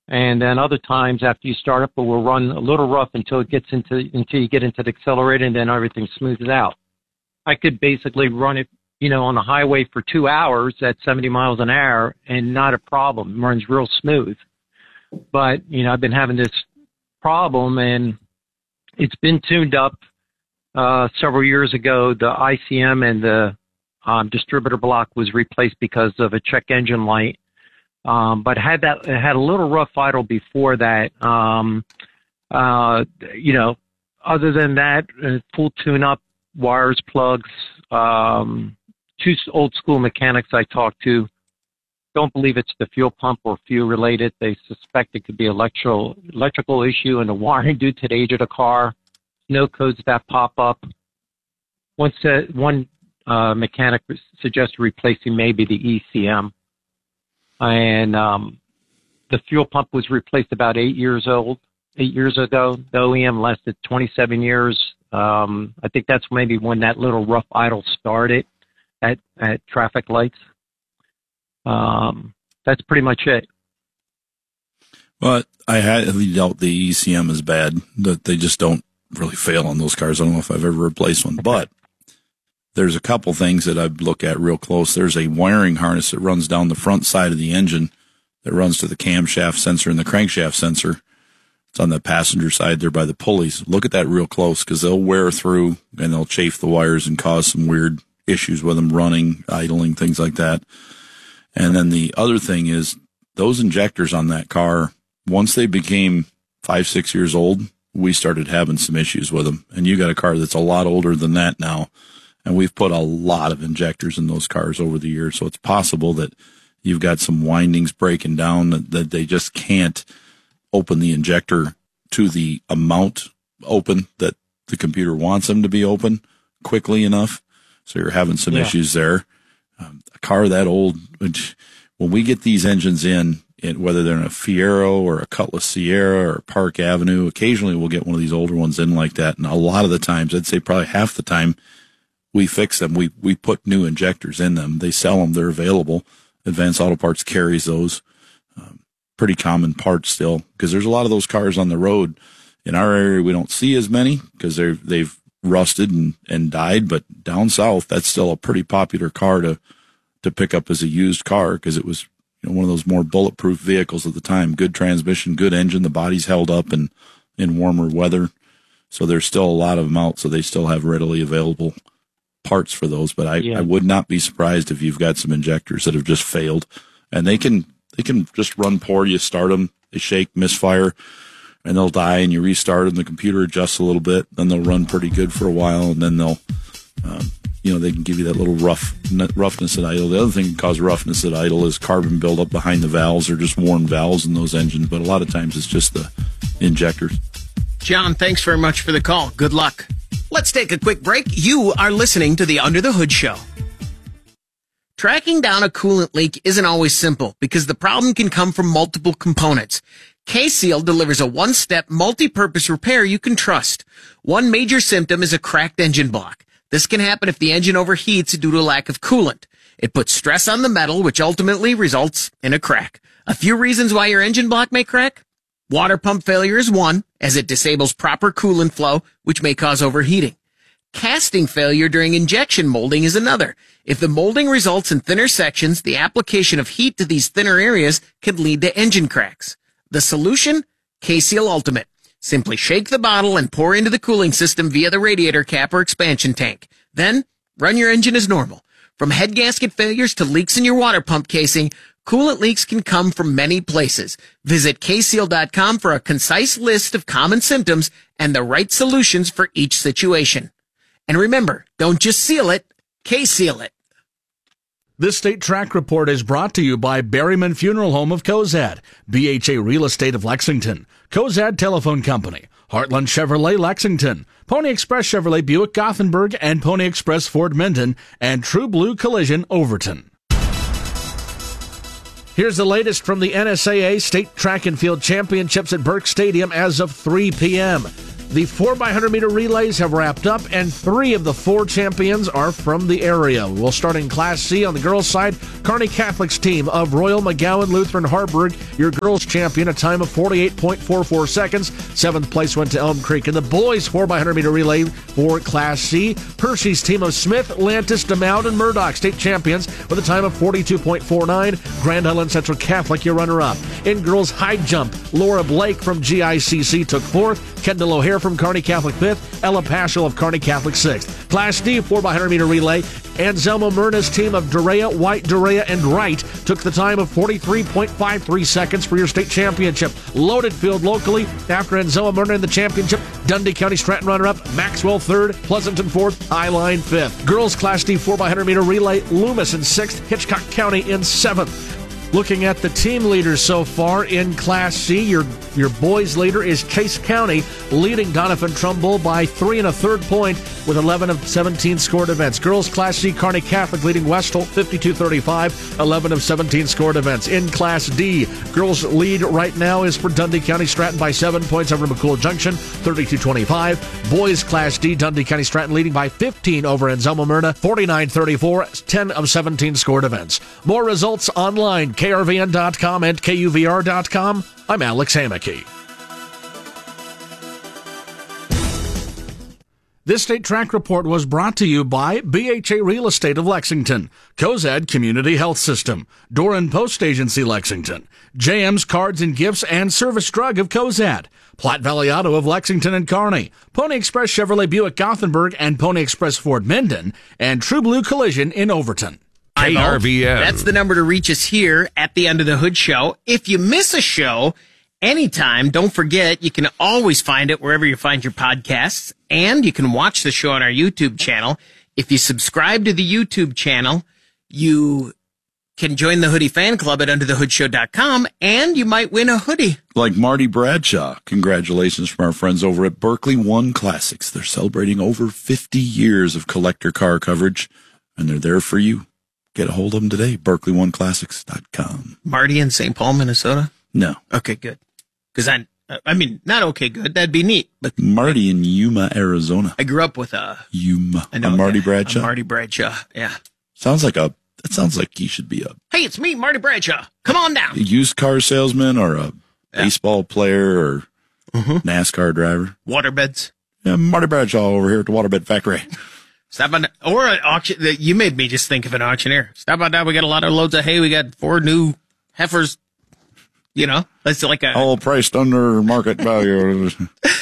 And then other times after you start up, it will run a little rough until you get into the accelerator, and then everything smooths out. I could basically run it, on the highway for 2 hours at 70 miles an hour and not a problem. It runs real smooth. But, I've been having this problem, and it's been tuned up several years ago. The ICM and the distributor block was replaced because of a check engine light. But it had a little rough idle before that. Other than that, full tune-up, wires, plugs. 2 old school mechanics I talked to don't believe it's the fuel pump or fuel related. They suspect it could be electrical issue in the wiring due to the age of the car. No codes that pop up. One mechanic suggested replacing maybe the ECM. And the fuel pump was replaced about 8 years ago. The OEM lasted 27 years. I think that's maybe when that little rough idle started at traffic lights. That's pretty much it. Well, I highly doubt the ECM is bad. That they just don't really fail on those cars. I don't know if I've ever replaced one, but there's a couple things that I'd look at real close. There's a wiring harness that runs down the front side of the engine that runs to the camshaft sensor and the crankshaft sensor. It's on the passenger side there by the pulleys. Look at that real close because they'll wear through and they'll chafe the wires and cause some weird issues with them running, idling, things like that. And then the other thing is those injectors on that car, once they became 5-6 years old, we started having some issues with them. And you got a car that's a lot older than that now. And we've put a lot of injectors in those cars over the years. So it's possible that you've got some windings breaking down that they just can't open the injector to the amount open that the computer wants them to be open quickly enough. So you're having some issues there. A car that old, when we get these engines in, whether they're in a Fiero or a Cutlass Sierra or Park Avenue, occasionally we'll get one of these older ones in like that. And a lot of the times, I'd say probably half the time, we fix them. We put new injectors in them. They sell them. They're available. Advanced Auto Parts carries those. Pretty common parts still because there's a lot of those cars on the road. In our area, we don't see as many because they've rusted and died. But down south, that's still a pretty popular car to pick up as a used car because it was one of those more bulletproof vehicles at the time. Good transmission, good engine. The body's held up in warmer weather. So there's still a lot of them out. So they still have readily available parts for those, but I would not be surprised if you've got some injectors that have just failed, and they can just run poor. You start them, they shake, misfire, and they'll die, and you restart them. The computer adjusts a little bit, then they'll run pretty good for a while, and then they'll, they can give you that little roughness at idle. The other thing that can cause roughness at idle is carbon buildup behind the valves or just worn valves in those engines, but a lot of times it's just the injectors. John, thanks very much for the call. Good luck. Let's take a quick break. You are listening to the Under the Hood Show. Tracking down a coolant leak isn't always simple because the problem can come from multiple components. K-Seal delivers a one-step, multi-purpose repair you can trust. One major symptom is a cracked engine block. This can happen if the engine overheats due to lack of coolant. It puts stress on the metal, which ultimately results in a crack. A few reasons why your engine block may crack. Water pump failure is one, as it disables proper coolant flow, which may cause overheating. Casting failure during injection molding is another. If the molding results in thinner sections, the application of heat to these thinner areas can lead to engine cracks. The solution? K-Seal Ultimate. Simply shake the bottle and pour into the cooling system via the radiator cap or expansion tank. Then, run your engine as normal. From head gasket failures to leaks in your water pump casing, coolant leaks can come from many places. Visit kseal.com for a concise list of common symptoms and the right solutions for each situation. And remember, don't just seal it, K-Seal it. This State Track Report is brought to you by Berryman Funeral Home of Cozad, BHA Real Estate of Lexington, Cozad Telephone Company, Heartland Chevrolet Lexington, Pony Express Chevrolet Buick Gothenburg, and Pony Express Ford Minden, and True Blue Collision Overton. Here's the latest from the NSAA State Track and Field Championships at Burke Stadium as of 3 p.m. The 4x100 meter relays have wrapped up, and 3 of the 4 champions are from the area. We'll start in Class C on the girls' side. Kearney Catholic's team of Royal, McGowan, Lutheran, Harburg, your girls' champion, a time of 48.44 seconds. 7th place went to Elm Creek. In the boys' 4x100 meter relay for Class C, Hershey's team of Smith, Lantis, DeMount, and Murdoch, state champions, with a time of 42.49. Grand Island Central Catholic, your runner-up. In girls' high jump, Laura Blake from GICC took 4th. Kendall O'Hare from Kearney Catholic 5th. Ella Paschal of Kearney Catholic 6th. Class D 4x100 meter relay, Anselmo Myrna's team of Durea, White, Durea, and Wright took the time of 43.53 seconds for your state championship. Loaded field locally after Anselmo Myrna in the championship. Dundee County Stratton runner-up, Maxwell 3rd, Pleasanton 4th, Highline 5th. Girls Class D 4x100 meter relay, Loomis in 6th, Hitchcock County in 7th. Looking at the team leaders so far in Class C, your boys leader is Case County, leading Donovan Trumbull by 3 1/3 point with 11 of 17 scored events. Girls Class C, Kearney Catholic leading West Holt 52-35, 11 of 17 scored events. In Class D, girls lead right now is for Dundee County Stratton by 7 points over McCool Junction, 32-25. Boys Class D, Dundee County Stratton leading by 15 over Anselmo Myrna, 49-34, 10 of 17 scored events. More results online, KRVN.com and KUVR.com. I'm Alex Hammocky. This State Track Report was brought to you by BHA Real Estate of Lexington, Cozad Community Health System, Doran Post Agency Lexington, JM's Cards and Gifts and Service Drug of Cozad, Platte Valley Auto of Lexington and Kearney, Pony Express Chevrolet Buick Gothenburg and Pony Express Ford Minden, and True Blue Collision in Overton. KRVN. That's the number to reach us here at the Under the Hood Show. If you miss a show anytime, don't forget you can always find it wherever you find your podcasts, and you can watch the show on our YouTube channel. If you subscribe to the YouTube channel, you can join the Hoodie Fan Club at underthehoodshow.com, and you might win a hoodie. Like Marty Bradshaw. Congratulations from our friends over at Berkeley One Classics. They're celebrating over 50 years of collector car coverage, and they're there for you. Get a hold of them today, berkeley1classics.com. Marty in St. Paul, Minnesota? No. Okay, good. Because I mean, not okay, good. That'd be neat. But Marty in Yuma, Arizona. I grew up with Yuma. I know, Marty Bradshaw? Marty Bradshaw, yeah. That sounds like he should be a... Hey, it's me, Marty Bradshaw. Come on down. A used car salesman or a baseball player or NASCAR driver. Waterbeds. Yeah, Marty Bradshaw over here at the Waterbed Factory. Stop on, or an auction. You made me just think of an auctioneer. Stop on down. We got a lot of loads of hay. We got 4 new heifers. You know, that's like all priced under market value.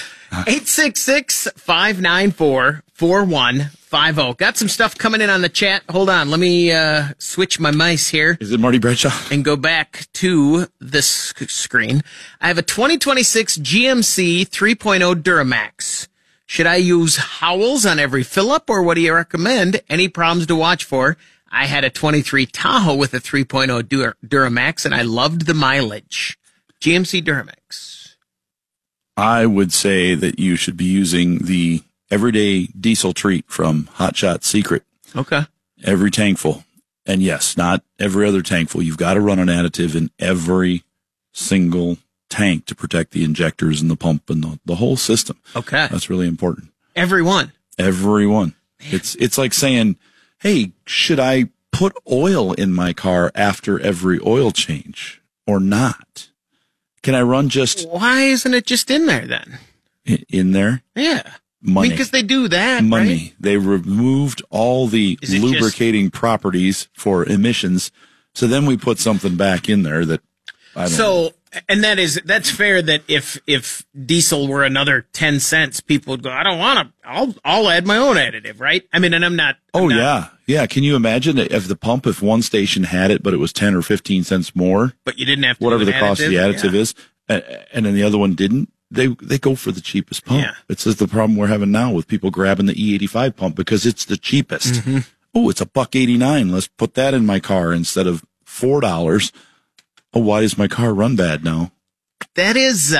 866-594-4150. Got some stuff coming in on the chat. Hold on. Let me switch my mice here. Is it Marty Bradshaw? And go back to this screen. I have a 2026 GMC 3.0 Duramax. Should I use Howells on every fill-up, or what do you recommend? Any problems to watch for? I had a 23 Tahoe with a 3.0 Duramax, and I loved the mileage. GMC Duramax. I would say that you should be using the everyday diesel treat from Hot Shot Secret. Okay. Every tankful. And yes, not every other tankful. You've got to run an additive in every single tank to protect the injectors and the pump and the whole system. Okay. That's really important. Everyone. It's like saying, hey, should I put oil in my car after every oil change or not? Can I run just... Why isn't it just in there then? In there? Yeah. Money. Because they do that, Money. Right? They removed all the lubricating properties for emissions. So then we put something back in there that I don't know. And that's fair that if diesel were another 10 cents, people would go, I don't want to, I'll add my own additive, right? I mean, and I'm not. Yeah. Can you imagine if one station had it, but it was 10 or 15 cents more? But you didn't have to whatever the cost of the additive is. And then the other one didn't. They go for the cheapest pump. Yeah. It's just the problem we're having now with people grabbing the E85 pump because it's the cheapest. Mm-hmm. Oh, it's $1.89. Let's put that in my car instead of $4. Oh, why does my car run bad now? That is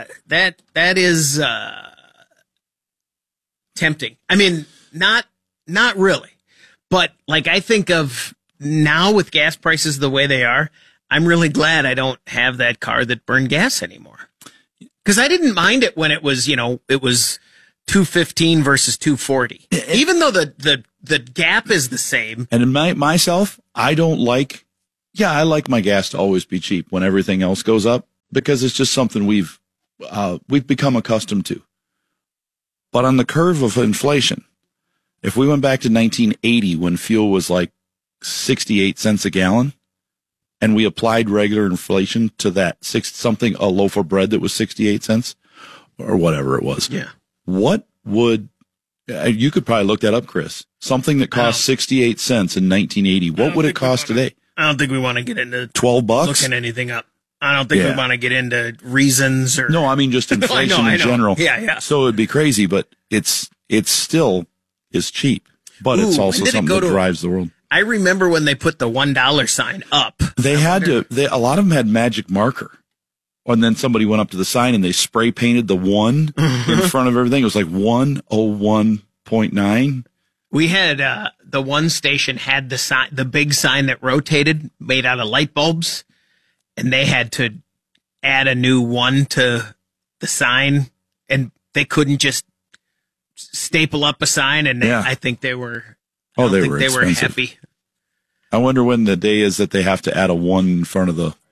tempting. I mean, not really, but like I think of now with gas prices the way they are, I'm really glad I don't have that car that burned gas anymore. Cause I didn't mind it when it was, it was 215 versus 240. Even though the gap is the same. And in myself, I like my gas to always be cheap when everything else goes up, because it's just something we've become accustomed to. But on the curve of inflation, if we went back to 1980 when fuel was like 68 cents a gallon, and we applied regular inflation to that a loaf of bread that was 68 cents or whatever it was. Yeah. What would, you could probably look that up, Chris, something that cost 68 cents in 1980. What would it cost today? I don't think we want to get into $12. Looking anything up. I don't think we want to get into reasons or. No, I mean just inflation in general. Yeah. So it'd be crazy, but it's still is cheap, but it's also something that drives the world. I remember when they put the $1 sign up. A lot of them had magic marker. And then somebody went up to the sign and they spray painted the 1 in front of everything. It was like 101.9. We had, the one station had the big sign that rotated, made out of light bulbs, and they had to add a new 1 to the sign, and they couldn't just staple up a sign, and I think they were. They were happy. I wonder when the day is that they have to add a 1 in front of the.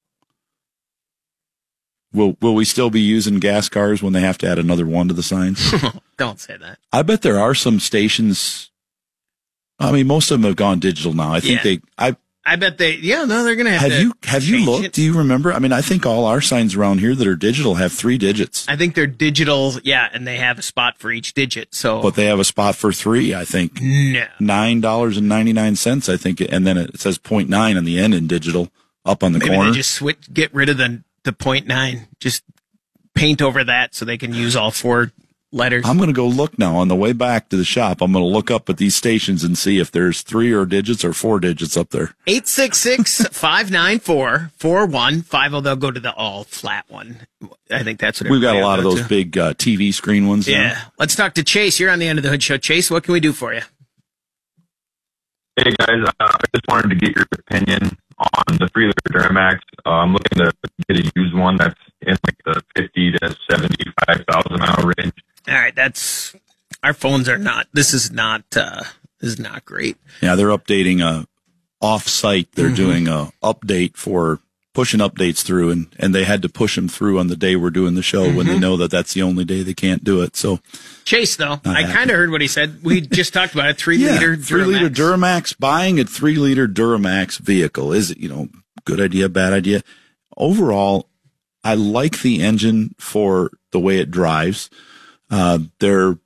Will we still be using gas cars when they have to add another 1 to the signs? Don't say that. I bet there are some stations. I mean, most of them have gone digital now. I think I bet they're going to have to. Have you looked? Do you remember? I mean, I think all our signs around here that are digital have 3 digits. I think they're digital, and they have a spot for each digit. So, but they have a spot for 3. I think no. $9.99. I think, and then it says 0.9 on the end in digital up on the corner. Maybe they just get rid of the 0.9. Just paint over that so they can use all 4 letters. I'm going to go look now on the way back to the shop. I'm going to look up at these stations and see if there's 3 or digits or 4 digits up there. 866-594-4150. They'll go to the all flat one. I think that's what we've got. A lot of those big TV screen ones. Yeah. Now. Let's talk to Chase. You're on the End of the Hood Show. Chase, what can we do for you? Hey guys, I just wanted to get your opinion on the 3-liter Duramax. I'm looking to get a used one that's in like the 50 to 75,000 mile range. All right, our phones are not. This is not great. Yeah, they're updating off-site. They're doing a update for pushing updates through, and they had to push them through on the day we're doing the show when they know that that's the only day they can't do it. So Chase, though, I kind of heard what he said. We just talked about it. 3-liter Duramax. 3-liter Duramax. Buying a 3-liter Duramax vehicle is, good idea, bad idea. Overall, I like the engine for the way it drives. They're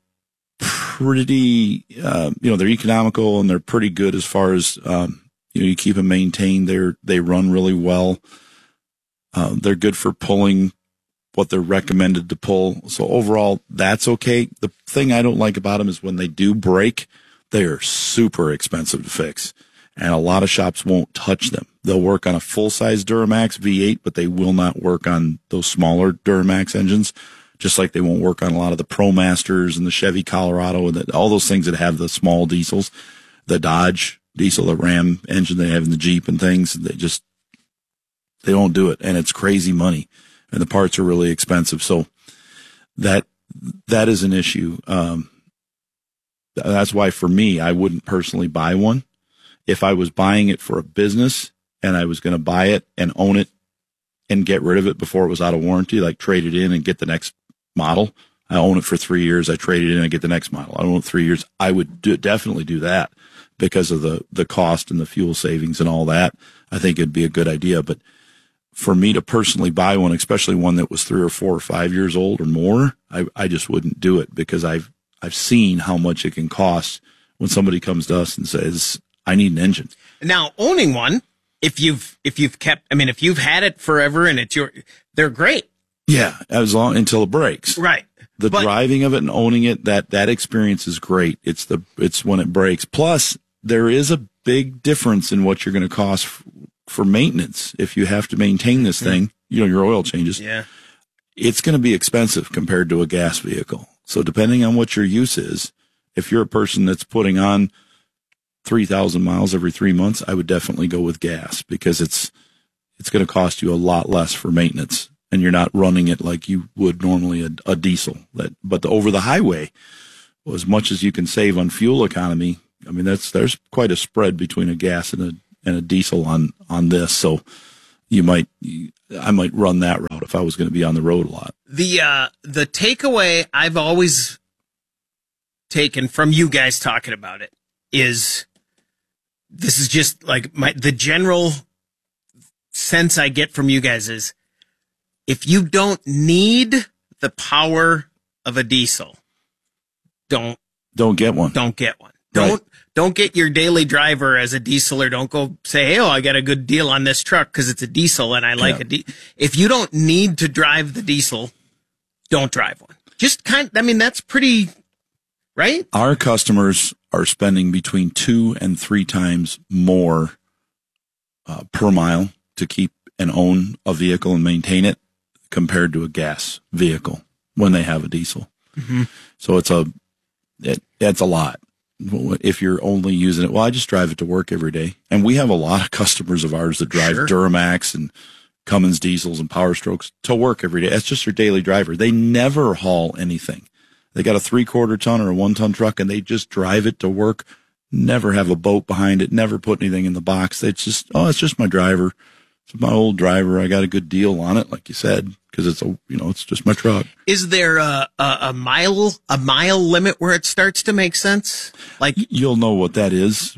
pretty, they're economical and they're pretty good as far as, you keep them maintained. They run really well. They're good for pulling what they're recommended to pull. So overall, that's okay. The thing I don't like about them is when they do break, they are super expensive to fix. And a lot of shops won't touch them. They'll work on a full-size Duramax V8, but they will not work on those smaller Duramax engines, just like they won't work on a lot of the ProMasters and the Chevy Colorado and all those things that have the small diesels, the Dodge diesel, the Ram engine they have in the Jeep and things. They don't do it. And it's crazy money. And the parts are really expensive. So that is an issue. That's why for me, I wouldn't personally buy one. If I was buying it for a business and I was going to buy it and own it and get rid of it before it was out of warranty, like trade it in and get the next model. I own it for 3 years. I trade it in and get the next model. I own it 3 years. I would definitely do that because of the cost and the fuel savings and all that. I think it'd be a good idea. But for me to personally buy one, especially one that was 3 or 4 or 5 years old or more, I just wouldn't do it because I've seen how much it can cost when somebody comes to us and says, I need an engine. Now, owning one, if you've had it forever and they're great. Yeah, until it breaks. Right. The driving of it and owning it, that experience is great. It's when it breaks. Plus, there is a big difference in what you're going to cost for maintenance. If you have to maintain this thing, your oil changes. Yeah. It's going to be expensive compared to a gas vehicle. So depending on what your use is, if you're a person that's putting on 3,000 miles every 3 months, I would definitely go with gas because it's going to cost you a lot less for maintenance. and you're not running it like you would normally a diesel. But over the highway, well, as much as you can save on fuel economy, I mean, there's quite a spread between a gas and a diesel on this. So I might run that route if I was going to be on the road a lot. The takeaway I've always taken from you guys talking about it is, this is just like the general sense I get from you guys is, if you don't need the power of a diesel, don't get one. Don't get one. Right. Don't get your daily driver as a diesel, or don't go say, hey, I got a good deal on this truck because it's a diesel and I like If you don't need to drive the diesel, don't drive one. That's pretty, right? Our customers are spending between 2 and 3 times more per mile to keep and own a vehicle and maintain it compared to a gas vehicle when they have a diesel. Mm-hmm. So it's a lot. If you're only using it, well, I just drive it to work every day. And we have a lot of customers of ours that drive Duramax and Cummins diesels and Power Strokes to work every day. That's just their daily driver. They never haul anything. They got a 3/4 ton or a 1 ton truck and they just drive it to work, never have a boat behind it, never put anything in the box. It's just my driver. It's my old driver. I got a good deal on it, like you said, because it's just my truck. Is there a mile limit where it starts to make sense? Like, you'll know what that is.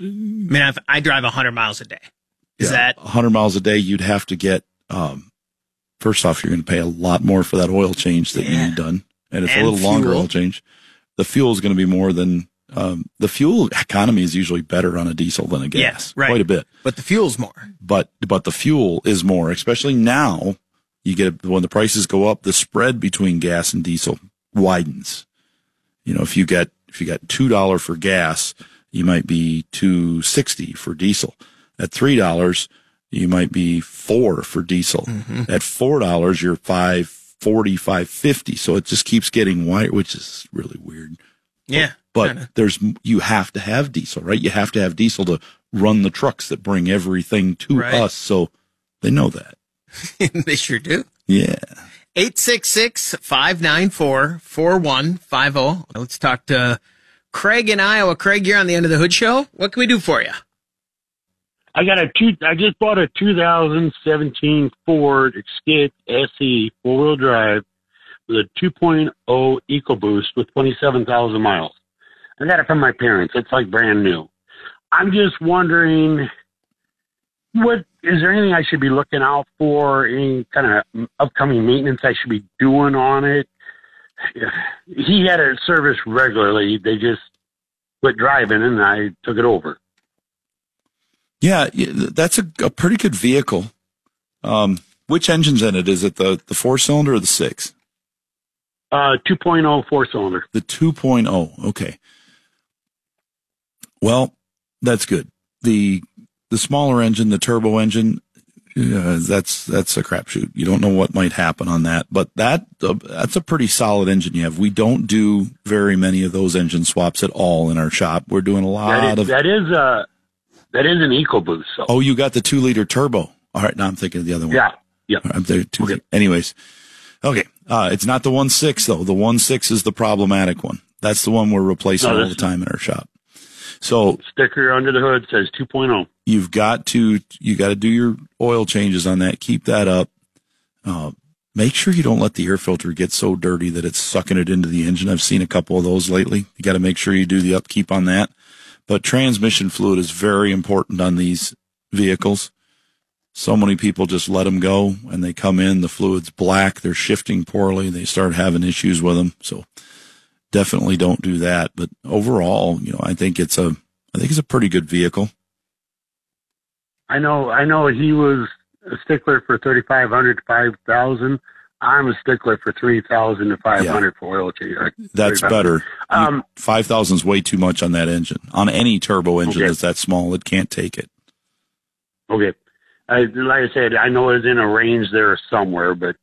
I drive 100 miles a day. Is that 100 miles a day? You'd have to get. First off, you're going to pay a lot more for that oil change that you need done, and it's a little longer oil change. The fuel is going to be more than. The fuel economy is usually better on a diesel than a gas, quite a bit. But the fuel's more. But the fuel is more, especially now. You get when the prices go up, the spread between gas and diesel widens. If you got $2 for gas, you might be $2.60 for diesel. At $3, you might be $4 for diesel. Mm-hmm. At $4, you're $5.40, $5.50. So it just keeps getting wider, which is really weird. Yeah. But you have to have diesel, right? You have to have diesel to run the trucks that bring everything to us. So they know that. They sure do. Yeah. 866-594-4150. Let's talk to Craig in Iowa. Craig, you're on the End of the Hood Show. What can we do for you? I just bought a 2017 Ford Escape SE 4-wheel drive with a 2.0 EcoBoost with 27,000 miles. I got it from my parents. It's like brand new. I'm just wondering, is there anything I should be looking out for? Any kind of upcoming maintenance I should be doing on it? He had it serviced regularly. They just quit driving, and I took it over. Yeah, that's a pretty good vehicle. Which engine's in it? Is it the 4-cylinder or the 6? 2.0 4-cylinder. The 2.0. Okay. Well, that's good. The smaller engine, the turbo engine, that's a crapshoot. You don't know what might happen on that, but that's a pretty solid engine you have. We don't do very many of those engine swaps at all in our shop. We're doing a lot of. That is an EcoBoost. So. Oh, you got the 2-liter turbo. All right, now I'm thinking of the other one. Yeah. I'm thinking Anyways, okay. It's not the 1.6 though. The 1.6 is the problematic one. That's the one we're replacing all the time in our shop. So sticker under the hood says 2.0. You got to do your oil changes on that. Keep that up. Make sure you don't let the air filter get so dirty that it's sucking it into the engine. I've seen a couple of those lately. You got to make sure you do the upkeep on that. But transmission fluid is very important on these vehicles. So many people just let them go and they come in, the fluid's black, they're shifting poorly, they start having issues with them. So definitely don't do that. But overall, I think it's a pretty good vehicle. I know he was a stickler for 3,500 to 5,000. I'm a stickler for 3,000 to 500 for oil change. That's better. 5,000 is way too much on that engine. On any turbo engine that's that small, it can't take it. Okay. Like I said, I know it's in a range there somewhere, but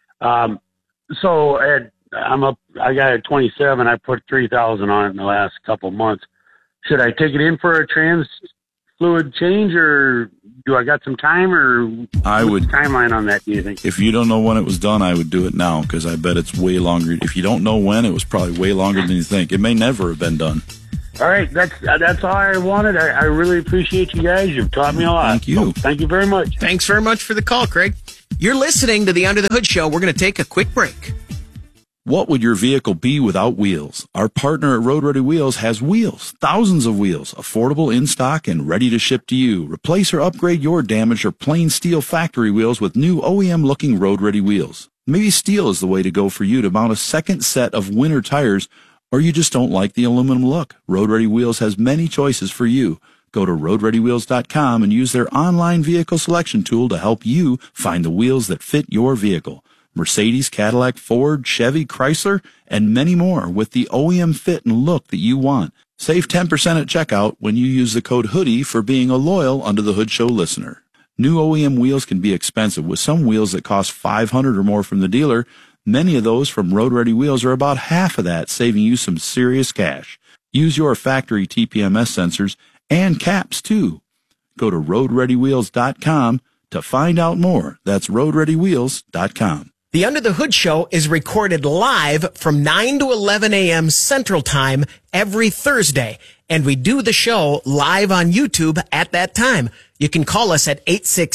so I'm up. I got a 27. I put 3,000 on it in the last couple of months. Should I take it in for a fluid change, or do I got some time, or what's the timeline on that, do you think? If you don't know when it was done, I would do it now, because I bet it's way longer. If you don't know when, it was probably way longer than you think. It may never have been done. All right, that's all I wanted. I really appreciate you guys. You've taught me a lot. Thank you. So, thank you very much. Thanks very much for the call, Craig. You're listening to the Under the Hood Show. We're going to take a quick break. What would your vehicle be without wheels? Our partner at Road Ready Wheels has wheels, thousands of wheels, affordable in stock and ready to ship to you. Replace or upgrade your damaged or plain steel factory wheels with new OEM-looking Road Ready wheels. Maybe steel is the way to go for you to mount a second set of winter tires, or you just don't like the aluminum look. Road Ready Wheels has many choices for you. Go to roadreadywheels.com and use their online vehicle selection tool to help you find the wheels that fit your vehicle. Mercedes, Cadillac, Ford, Chevy, Chrysler, and many more with the OEM fit and look that you want. Save 10% at checkout when you use the code HOODIE for being a loyal Under the Hood Show listener. New OEM wheels can be expensive, with some wheels that cost $500 or more from the dealer. Many of those from Road Ready Wheels are about half of that, saving you some serious cash. Use your factory TPMS sensors and caps too. Go to roadreadywheels.com to find out more. That's roadreadywheels.com. The Under the Hood Show is recorded live from 9 to 11 a.m. Central Time every Thursday, and we do the show live on YouTube at that time. You can call us at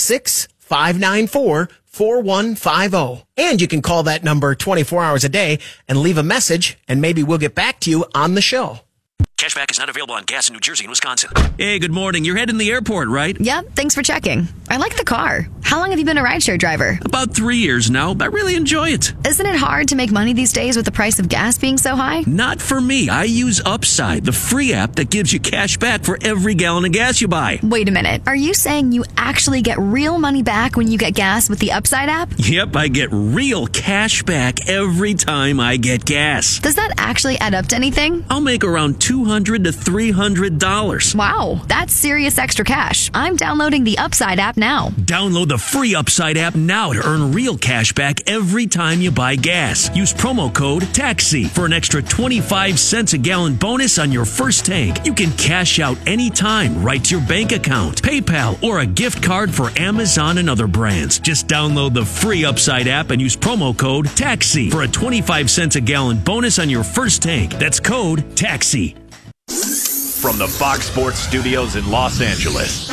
866-594-4150, and you can call that number 24 hours a day and leave a message, and maybe we'll get back to you on the show. Cashback is not available on gas in New Jersey and Wisconsin. Hey, good morning. You're heading to the airport, right? Yep, thanks for checking. I like the car. How long have you been a rideshare driver? About 3 years now. I really enjoy it. Isn't it hard to make money these days with the price of gas being so high? Not for me. I use Upside, the free app that gives you cash back for every gallon of gas you buy. Wait a minute. Are you saying you actually get real money back when you get gas with the Upside app? Yep, I get real cash back every time I get gas. Does that actually add up to anything? I'll make around $200 to $300. Wow, that's serious extra cash. I'm downloading the Upside app now. Download the free Upside app now to earn real cash back every time you buy gas. Use promo code TAXI for an extra 25 cents a gallon bonus on your first tank. You can cash out anytime right to your bank account, PayPal, or a gift card for Amazon and other brands. Just download the free Upside app and use promo code TAXI for a 25 cents a gallon bonus on your first tank. That's code TAXI. From the Fox Sports Studios in Los Angeles,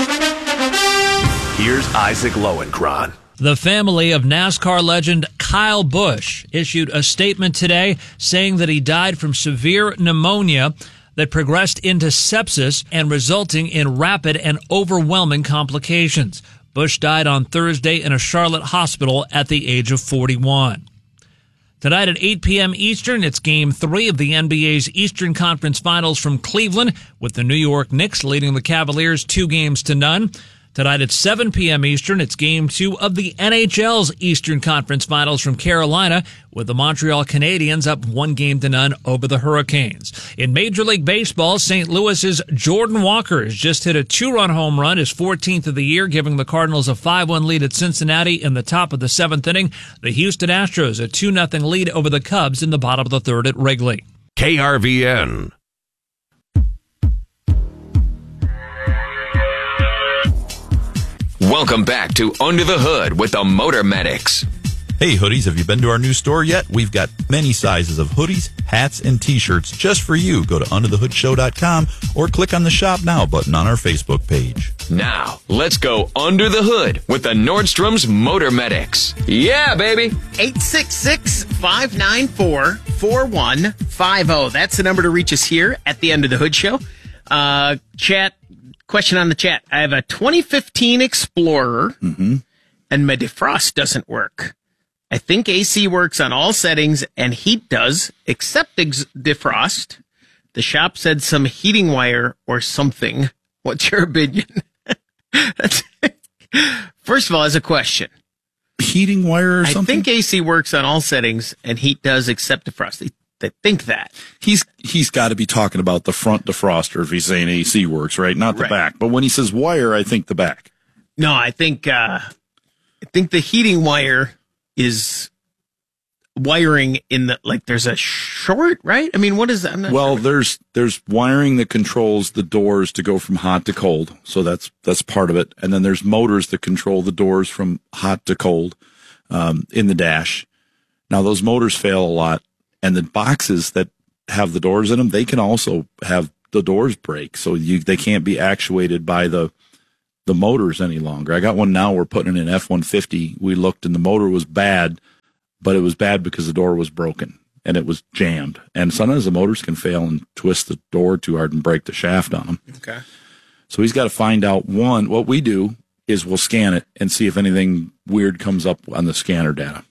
here's Isaac Lowenkron. The family of NASCAR legend Kyle Busch issued a statement today saying that he died from severe pneumonia that progressed into sepsis and resulting in rapid and overwhelming complications. Busch died on Thursday in a Charlotte hospital at the age of 41. Tonight at 8 p.m. Eastern, it's Game 3 of the NBA's Eastern Conference Finals from Cleveland, with the New York Knicks leading the Cavaliers 2-0. Tonight at 7 p.m. Eastern, it's Game 2 of the NHL's Eastern Conference Finals from Carolina, with the Montreal Canadiens up 1-0 over the Hurricanes. In Major League Baseball, St. Louis's Jordan Walker has just hit a 2-run home run, his 14th of the year, giving the Cardinals a 5-1 lead at Cincinnati in the top of the 7th inning. The Houston Astros a 2-0 lead over the Cubs in the bottom of the 3rd at Wrigley. KRVN. Welcome back to Under the Hood with the Motor Medics. Hey, hoodies, have you been to our new store yet? We've got many sizes of hoodies, hats, and t-shirts just for you. Go to underthehoodshow.com or click on the Shop Now button on our Facebook page. Now, let's go under the hood with the Nordstrom's Motor Medics. Yeah, baby! 866-594-4150. That's the number to reach us here at the Under the Hood Show. Chat. Question on the chat. I have a 2015 Explorer, and my defrost doesn't work. I think AC works on all settings, and heat does, except defrost. The shop said some heating wire or something. What's your opinion? First of all, as a question. Heating wire or something? I think AC works on all settings, and heat does, except defrost. They think that. He's got to be talking about the front defroster if he's saying AC works, right? Not the back. But when he says wire, I think the back. No, I think the heating wire is wiring in the, like, there's a short, right? I mean, what is that? I'm not sure. There's wiring that controls the doors to go from hot to cold. So that's part of it. And then there's motors that control the doors from hot to cold, in the dash. Now those motors fail a lot, and the boxes that have the doors in them, they can also have the doors break. So they can't be actuated by the motors any longer. I got one now. We're putting in an F-150. We looked and the motor was bad, but it was bad because the door was broken and it was jammed. And sometimes the motors can fail and twist the door too hard and break the shaft on them. Okay. So he's got to find out, one, what we do is we'll scan it and see if anything weird comes up on the scanner data.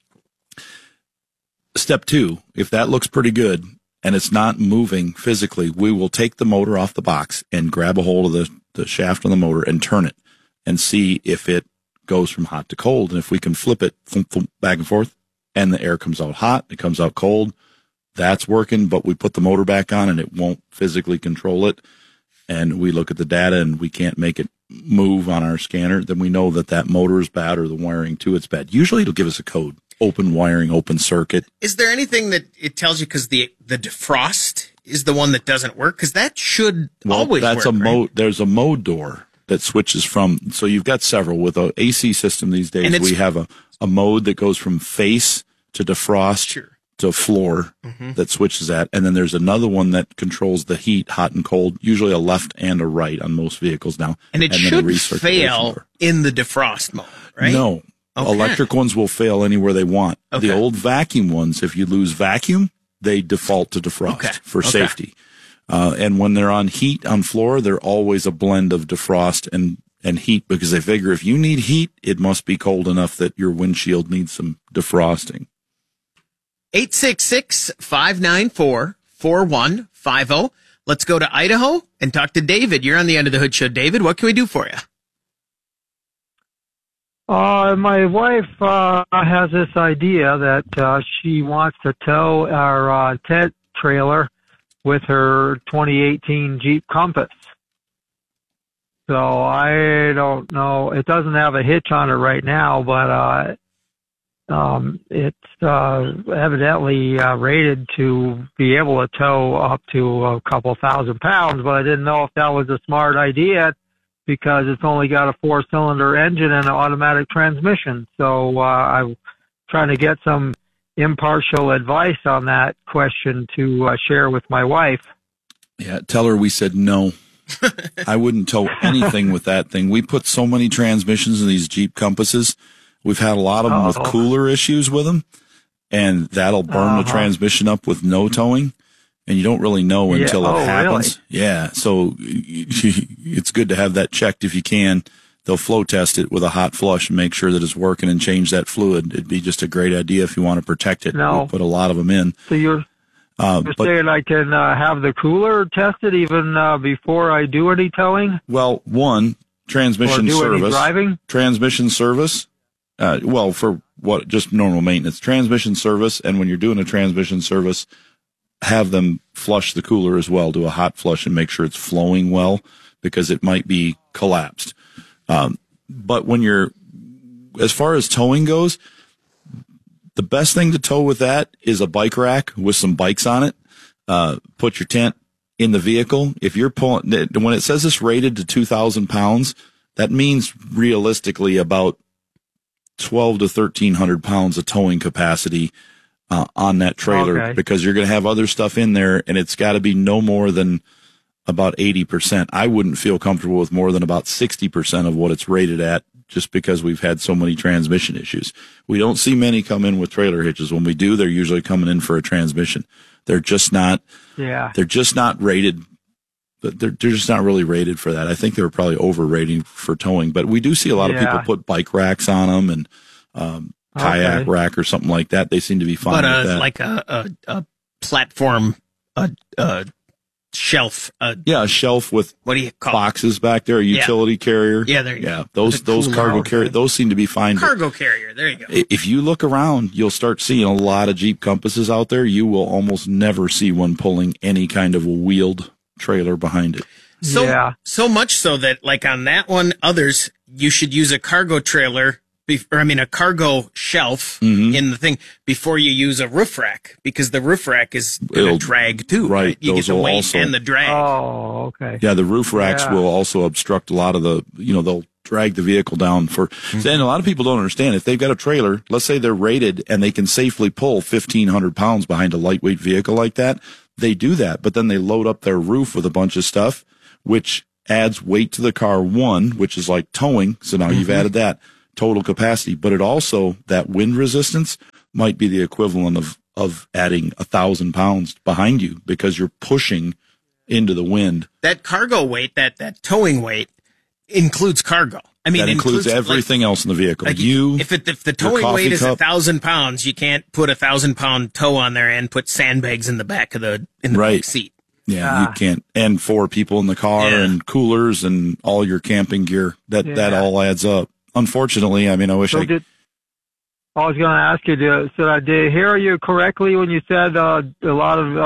Step 2, if that looks pretty good and it's not moving physically, we will take the motor off the box and grab a hold of the shaft on the motor and turn it and see if it goes from hot to cold. And if we can flip it back and forth and the air comes out hot, it comes out cold, that's working, but we put the motor back on and it won't physically control it. And we look at the data and we can't make it move on our scanner, then we know that motor is bad or the wiring to it's bad. Usually it'll give us a code. Open wiring, open circuit. Is there anything that it tells you, because the defrost is the one that doesn't work? Because that should always that's work, right? There's a mode door that switches from, so you've got several. With an AC system these days, we have a mode that goes from face to defrost to floor that switches that. And then there's another one that controls the heat, hot and cold, usually a left and a right on most vehicles now. And it should fail in the defrost mode, right? No. Okay. Electric ones will fail anywhere they want. Okay. The old vacuum ones, if you lose vacuum, they default to defrost for safety. And when they're on heat on floor, they're always a blend of defrost and heat, because they figure if you need heat, it must be cold enough that your windshield needs some defrosting. 866-594-4150. Let's go to Idaho and talk to David. You're on the End of the Hood Show. David, what can we do for you? My wife has this idea that she wants to tow our tent trailer with her 2018 Jeep Compass. So I don't know. It doesn't have a hitch on it right now, but it's evidently rated to be able to tow up to a couple thousand pounds. But I didn't know if that was a smart idea, because it's only got a 4-cylinder engine and an automatic transmission. So I'm trying to get some impartial advice on that question to share with my wife. Yeah, tell her we said no. I wouldn't tow anything with that thing. We put so many transmissions in these Jeep Compasses. We've had a lot of them with cooler issues with them, and that'll burn the transmission up with no towing. And you don't really know until it happens. Really? Yeah. So it's good to have that checked if you can. They'll flow test it with a hot flush and make sure that it's working and change that fluid. It'd be just a great idea if you want to protect it. We'll put a lot of them in. So you're saying I can have the cooler tested even before I do any towing? Well, one, transmission service. Driving? Transmission service. For what, just normal maintenance. Transmission service, and when you're doing a transmission service, have them flush the cooler as well, do a hot flush and make sure it's flowing well, because it might be collapsed. But as far as towing goes, the best thing to tow with that is a bike rack with some bikes on it. Put your tent in the vehicle. If you're pulling, when it says it's rated to 2,000 pounds, that means realistically about 1,200 to 1,300 pounds of towing capacity on that trailer, because you're going to have other stuff in there, and it's got to be no more than about 80%. I wouldn't feel comfortable with more than about 60% of what it's rated at, just because we've had so many transmission issues. We don't see many come in with trailer hitches. When we do, they're usually coming in for a transmission. They're just not. Yeah. They're just not rated. They're just not really rated for that. I think they were probably overrating for towing, but we do see a lot of people put bike racks on them and kayak rack or something like that. They seem to be fine with that. Like a platform, shelf. A shelf with what do you call boxes back there, a utility carrier. Yeah, there you go. Those cargo carrier, those seem to be fine. Cargo carrier, there you go. If you look around, you'll start seeing a lot of Jeep Compasses out there. You will almost never see one pulling any kind of a wheeled trailer behind it. So much so that, like on that one, others, you should use a cargo trailer a cargo shelf in the thing before you use a roof rack, because the roof rack is going to drag too. Right. You get the will weight also, and the drag. Oh, okay. Yeah, the roof racks will also obstruct a lot of the, they'll drag the vehicle down for, and a lot of people don't understand, if they've got a trailer, let's say they're rated and they can safely pull 1,500 pounds behind a lightweight vehicle like that, they do that, but then they load up their roof with a bunch of stuff, which adds weight to the car, which is like towing. So now you've added that total capacity, but it also, that wind resistance might be the equivalent of adding 1,000 pounds behind you because you're pushing into the wind. That cargo weight, that towing weight includes cargo. I mean, that includes everything else in the vehicle. Like if the towing weight is 1,000 pounds, you can't put 1,000-pound tow on there and put sandbags in the back of the back seat. Yeah, you can't. And 4 people in the car and coolers and all your camping gear. That all adds up. Unfortunately, I mean, I wish I was going to ask you, did I hear you correctly when you said a lot of